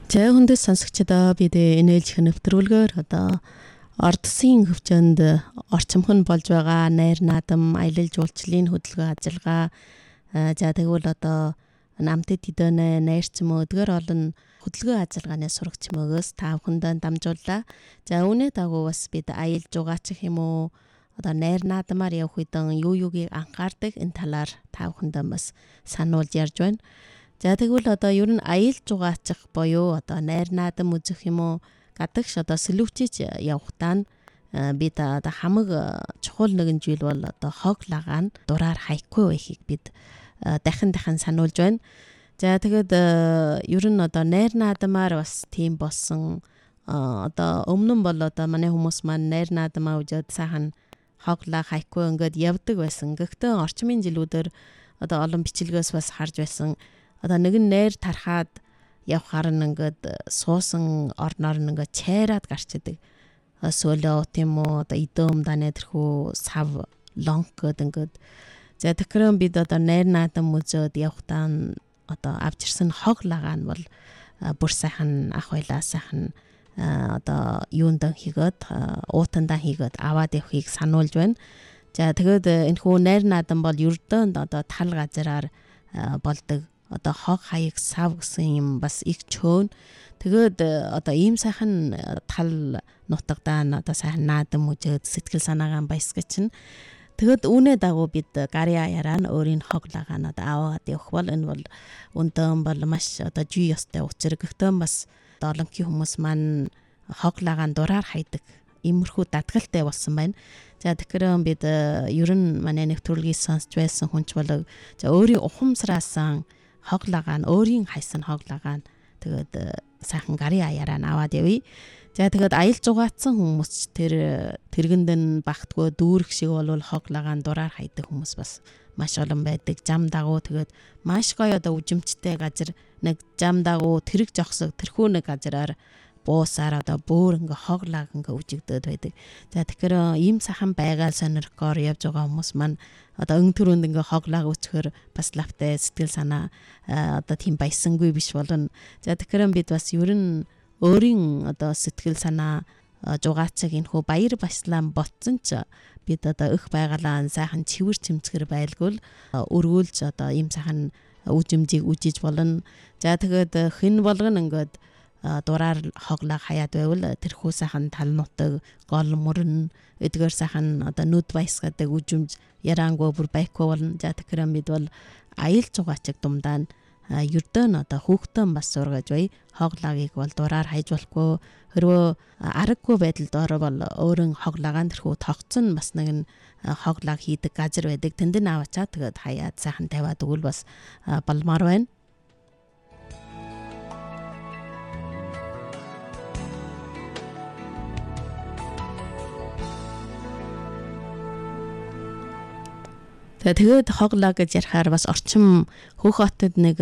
За хүндэс сонсогчдоо бид энээлжих нэвтрүүлгээр одоо ордсын хөвчөнд орчимхон болж байгаа найр наадам аялал жуулчлалын хөдөлгөөн ажиллагаа за тэгвэл одоо намтд хэдэнэ найрч мөдгөр олон хөдөлгөөн ажиллагааны сурагч мөгөөс та бүхэндээ дамжууллаа. За үүний дагуу бас бид аялал жугаачих юм уу одоо найр наадамаар явах үедэн юугийг анхаардаг энэ талаар та бүхэндээ бас сануулж ярьж байна. За тэгвэл одоо ер нь аялал жугаачих боёо одоо найр наадам үзэх юм уу гадагш одоо сэлүүчиж явахтаа бид одоо хамаг чухал нэгэн зүйл бол одоо хог лагаан дураар хайхгүй байхыг бид дахин сануулж байна. За тэгэд ер нь одоо найр наадамаар бас тийм болсон одоо өмнө нь бол одоо манай хүмүүс маань найр наадамаа үзээд сайхан хог лаг хайхгүй ингээд явдаг байсан. Гэхдээ орчмын жилүүдээр одоо олон бичлэгээс бас харж байсан. Одоо нэгэн найр тархаад явхаар ингээд суусан орноор ингээд чайраад гарчдаг. Солио тийм үү одоо идэм данаа тэрхүү сав лонг гэдэг ингээд. За тэгэхээр бид одоо найр наадам үзээд явхтаа одоо авчирсан хог лагаан бол бүр сайхан ах байлаа сайхан одоо юундан хийгээд уутандаа хийгээд аваад явахыг сануулж байна. За тэгээд энэ хүү найр наадам бол ердөөнд одоо тал газараар болдог. Одоо хог хаяг сав гэсэн юм бас их чөөн. Тэгээд одоо ийм сайхан тал нутагдаа одоо сайхан наадам үзээд сэтгэл санаагаа баясгаж чинь. Тэгэд үүнээ дагуу бид гарын аяараа өөрийн хог лагаан одоо аваад явах бол энэ бол өндөөн бол маш одоо жий ёстой учир. Гэхдээ бас олонхын хүмүүс маань хог лагаан дураар хайдаг. Иймэрхүү дадгалтай болсон байна. За тэгэхээр бид ер нь манай нэвтрүүлгийг сонсч байсан хүнч болог за өөрийн ухамсараасан хог лагаан өөрийн хайсан хог лагаан тэгээд сайхан гарын аяараа аваад явъя. За тэгээд аялал жугаацсан хүмүүс тэргэнд нь багтгүй дүүрэх шиг бол хог лагаан дураар хайдаг хүмүүс бас маш олон байдаг. Зам дагуу тэгээд маш гоё одоо үжимчтэй газар нэг зам дагуу тэрэг жогсог тэрхүү нэг газараар буусаар одоо бүр ингээ хог лаг ингээ үжигдээд байдаг. За тэгэхээр ийм сайхан байгаль сонирхгоор явж байгаа хүмүүс маань одоо өн төрөнд ингээ хог лаг үчгэр бас лавтай сэтгэл санаа одоо тийм баясангүй биш болно. За тэгэхээр бид бас ер нь өөрийн одоо сэтгэл санаа жугаацаг энэ хөө баяр баясгалан ботсон ч бид одоо их байгалаа сайхан чивэр чимцгэр байлгүй өргүүлж одоо ийм сайхан үжимжийг үжиж болно. За тэгээд хэн болгоно ингээд дураар хоглаг хаяад байвал тэрхүү сайхан тал нутаг гол мөрөн эдгээр сайхан одоо нүд баясгадаг үжимж яраангөө бүр байхгүй болно. За тэгэхээр бид бол аялал жугаачиг думдаа ердөөн одоо хүүхдэн бас сургаж бай хоглагыг бол дураар хайж болохгүй хэрвээ аргагүй байдалд ороо бол өөрөн хоглагаан тэрхүү тогтсон бас нэгэн хоглаг хийдэг газар байдаг. Тэнд нь аваачаа тэгээд хаяад сайхан тавиад өгвөл бас балмаар байна. Тэгээд хог лаг гэж ярихаар бас орчим хөөх хотод нэг